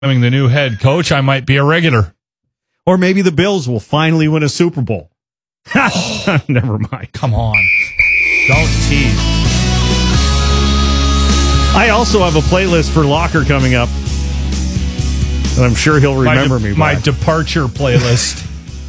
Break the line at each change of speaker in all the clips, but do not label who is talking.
becoming the new head coach, I might be a regular.
Or maybe the Bills will finally win a Super Bowl. Never mind.
Come on. Don't tease.
I also have a playlist for Locker coming up that I'm sure he'll remember me by.
My departure playlist.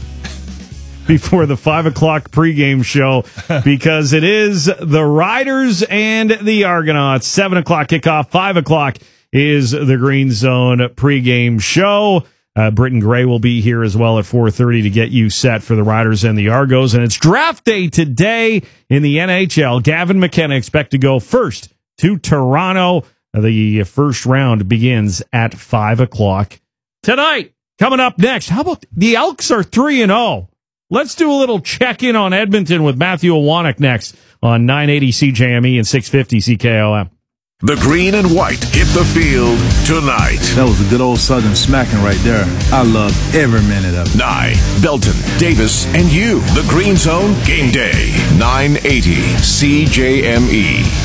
Before the 5 o'clock pregame show, because it is the Riders and the Argonauts. 7 o'clock kickoff, 5 o'clock is the Green Zone pregame show. Britton Gray will be here as well at 4:30 to get you set for the Riders and the Argos. And it's draft day today in the NHL. Gavin McKenna expect to go first to Toronto. The first round begins at 5 o'clock tonight. Coming up next, how about the Elks are 3-0? Let's do a little check-in on Edmonton with Matthew Iwanek next on 980 CJME and 650 CKOM.
The green and white hit the field tonight.
That was a good old Southern smacking right there. I loved every minute of it.
Nye, Belton, Davis, and you. The Green Zone Game Day. 980 CJME.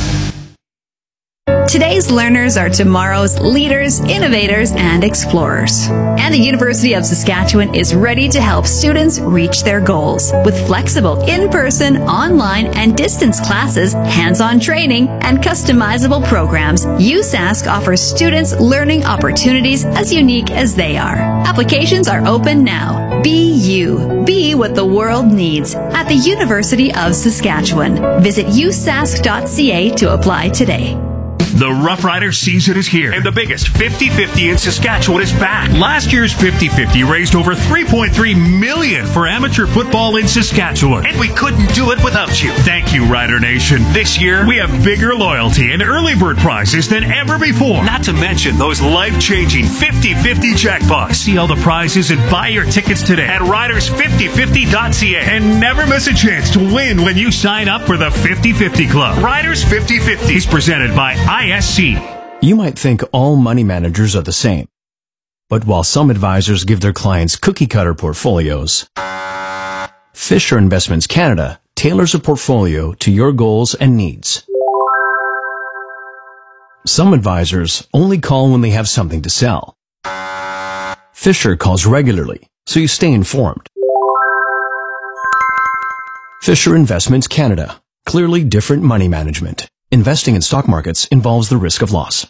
Today's learners are tomorrow's leaders, innovators, and explorers. And the University of Saskatchewan is ready to help students reach their goals. With flexible in-person, online, and distance classes, hands-on training, and customizable programs, USask offers students learning opportunities as unique as they are. Applications are open now. Be you. Be what the world needs at the University of Saskatchewan. Visit usask.ca to apply today.
The Rough Rider season is here, and the biggest 50-50 in Saskatchewan is back. Last year's 50-50 raised over $3.3 million for amateur football in Saskatchewan, and we couldn't do it without you. Thank you, Rider Nation. This year, we have bigger loyalty and early bird prizes than ever before. Not to mention those life-changing 50-50 jackpots. See all the prizes and buy your tickets today at riders5050.ca, and never miss a chance to win when you sign up for the 50-50 Club. Riders 50-50 is presented by ISC.
You might think all money managers are the same. But while some advisors give their clients cookie-cutter portfolios, Fisher Investments Canada tailors a portfolio to your goals and needs. Some advisors only call when they have something to sell. Fisher calls regularly, so you stay informed. Fisher Investments Canada. Clearly different money management. Investing in stock markets involves the risk of loss.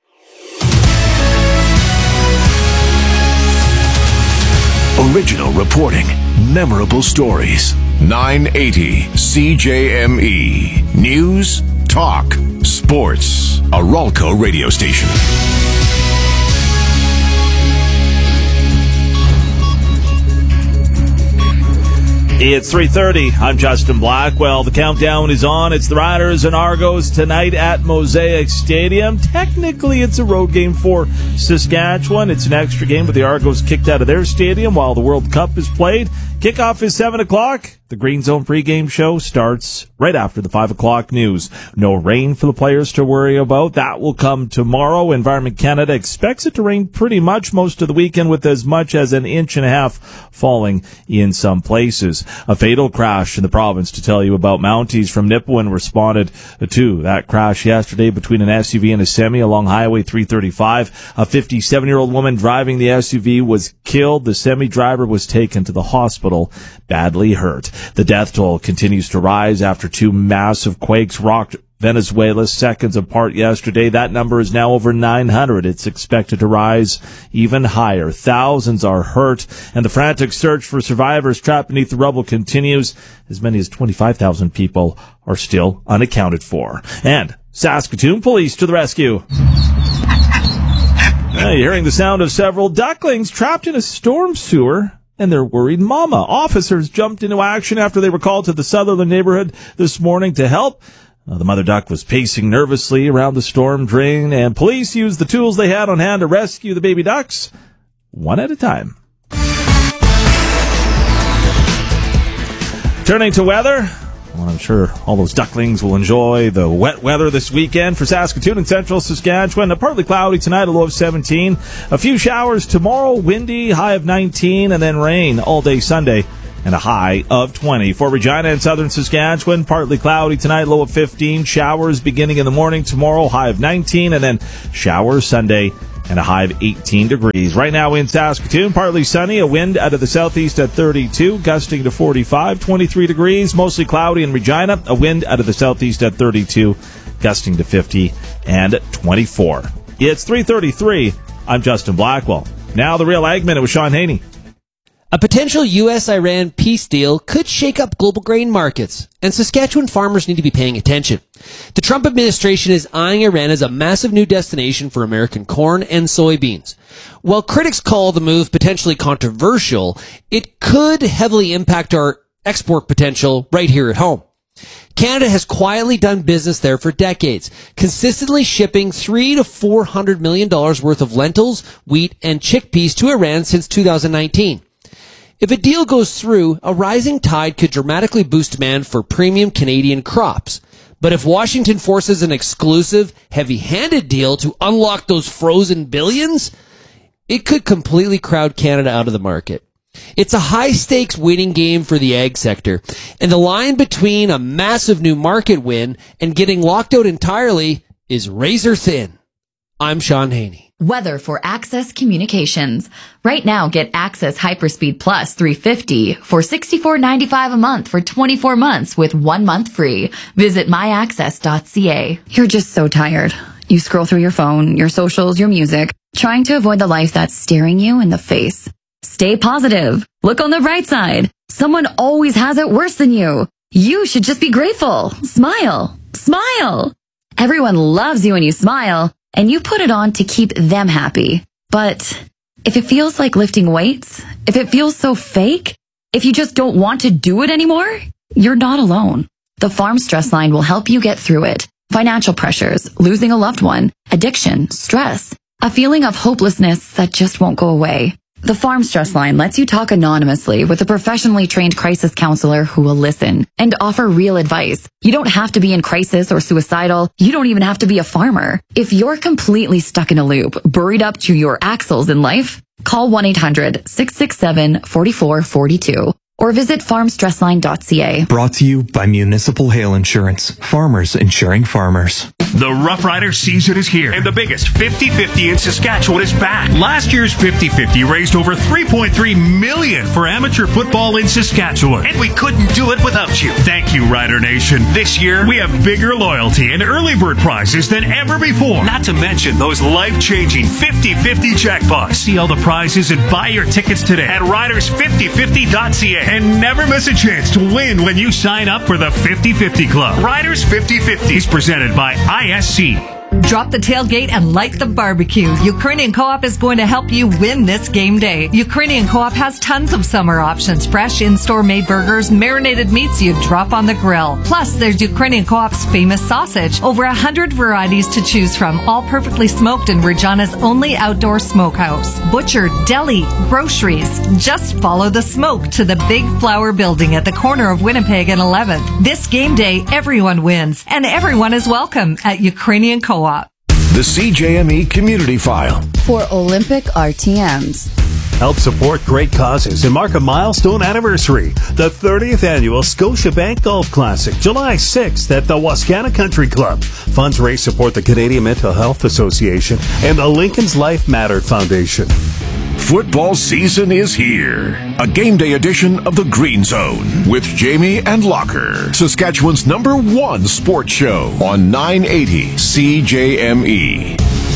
Original reporting. Memorable stories. 980 CJME. News, talk, sports. A Ralco radio station.
It's 3:30. I'm Justin Blackwell. The countdown is on. It's the Riders and Argos tonight at Mosaic Stadium. Technically, it's a road game for Saskatchewan. It's an extra game, but the Argos kicked out of their stadium while the World Cup is played. Kickoff is 7 o'clock. The Green Zone pregame show starts right after the 5 o'clock news. No rain for the players to worry about. That will come tomorrow. Environment Canada expects it to rain pretty much most of the weekend, with as much as 1.5 inches falling in some places. A fatal crash in the province to tell you about. Mounties from Nipawin responded to that crash yesterday between an SUV and a semi along Highway 335. A 57-year-old woman driving the SUV was killed. The semi driver was taken to the hospital, badly hurt. The death toll continues to rise after two massive quakes rocked Venezuela seconds apart yesterday. That number is now over 900. It's expected to rise even higher. Thousands are hurt, and the frantic search for survivors trapped beneath the rubble continues. As many as 25,000 people are still unaccounted for. And Saskatoon police to the rescue. You're hearing the sound of several ducklings trapped in a storm sewer and their worried mama. Officers jumped into action after they were called to the Sutherland neighborhood this morning to help. The mother duck was pacing nervously around the storm drain, and police used the tools they had on hand to rescue the baby ducks, one at a time. Turning to weather. Well, I'm sure all those ducklings will enjoy the wet weather this weekend for Saskatoon and central Saskatchewan. Partly cloudy tonight, a low of 17. A few showers tomorrow, windy, high of 19, and then rain all day Sunday and a high of 20. For Regina and southern Saskatchewan, partly cloudy tonight, low of 15. Showers beginning in the morning tomorrow, high of 19, and then showers Sunday and a high of 18 degrees. Right now in Saskatoon, partly sunny, a wind out of the southeast at 32, gusting to 45, 23 degrees, mostly cloudy in Regina, a wind out of the southeast at 32, gusting to 50 and 24. It's 3:33. I'm Justin Blackwell. Now the Real Ag Minute with Sean Haney.
A potential U.S.-Iran peace deal could shake up global grain markets, and Saskatchewan farmers need to be paying attention. The Trump administration is eyeing Iran as a massive new destination for American corn and soybeans. While critics call the move potentially controversial, it could heavily impact our export potential right here at home. Canada has quietly done business there for decades, consistently shipping $300 to $400 million worth of lentils, wheat, and chickpeas to Iran since 2019. If a deal goes through, a rising tide could dramatically boost demand for premium Canadian crops. But if Washington forces an exclusive, heavy-handed deal to unlock those frozen billions, it could completely crowd Canada out of the market. It's a high-stakes winning game for the ag sector, and the line between a massive new market win and getting locked out entirely is razor thin. I'm Sean Haney.
Weather for Access Communications. Right now, get Access Hyperspeed Plus 350 for $64.95 a month for 24 months with 1 month free. Visit myaccess.ca. You're just so tired. You scroll through your phone, your socials, your music, trying to avoid the life that's staring you in the face. Stay positive. Look on the bright side. Someone always has it worse than you. You should just be grateful. Smile. Smile. Everyone loves you when you smile, and you put it on to keep them happy. But if it feels like lifting weights, if it feels so fake, if you just don't want to do it anymore, you're not alone. The Farm Stress Line will help you get through it. Financial pressures, losing a loved one, addiction, stress, a feeling of hopelessness that just won't go away. The Farm Stress Line lets you talk anonymously with a professionally trained crisis counselor who will listen and offer real advice. You don't have to be in crisis or suicidal. You don't even have to be a farmer. If you're completely stuck in a loop, buried up to your axles in life, call 1-800-667-4442 or visit farmstressline.ca.
Brought to you by Municipal Hail Insurance. Farmers insuring farmers.
The Rough Rider season is here, and the biggest 50-50 in Saskatchewan is back. Last year's 50-50 raised over $3.3 million for amateur football in Saskatchewan, and we couldn't do it without you. Thank you, Rider Nation. This year, we have bigger loyalty and early bird prizes than ever before. Not to mention those life-changing 50-50 jackpots. See all the prizes and buy your tickets today at riders5050.ca, and never miss a chance to win when you sign up for the 50-50 Club. Riders 50-50 is presented by ISC.
Drop the tailgate and light the barbecue. Ukrainian Co-op is going to help you win this game day. Ukrainian Co-op has tons of summer options. Fresh in-store made burgers, marinated meats you drop on the grill. Plus, there's Ukrainian Co-op's famous sausage. Over 100 varieties to choose from, all perfectly smoked in Regina's only outdoor smokehouse. Butcher, deli, groceries. Just follow the smoke to the Big Flower Building at the corner of Winnipeg and 11th. This game day, everyone wins, and everyone is welcome at Ukrainian Co-op.
The CJME Community File.
For Olympic RTMs.
Help support great causes and mark a milestone anniversary. The 30th Annual Scotiabank Golf Classic, July 6th at the Wascana Country Club. Funds raised support the Canadian Mental Health Association and the Lincoln's Life Mattered Foundation.
Football season is here. A game day edition of the Green Zone with Jamie and Locker, Saskatchewan's #1 sports show on 980 CJME.